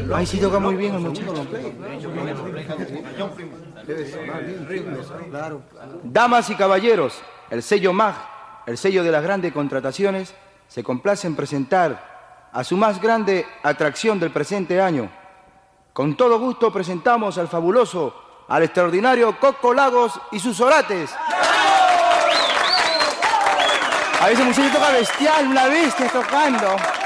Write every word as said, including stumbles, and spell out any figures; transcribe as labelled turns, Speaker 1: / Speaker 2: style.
Speaker 1: Ahí sí toca muy bien el muchacho. Damas y caballeros, el sello M A G, el sello de las grandes contrataciones, se complace en presentar a su más grande atracción del presente año. Con todo gusto presentamos al fabuloso, al extraordinario Coco Lagos y sus orates. A ese muchacho toca bestial, una bestia tocando.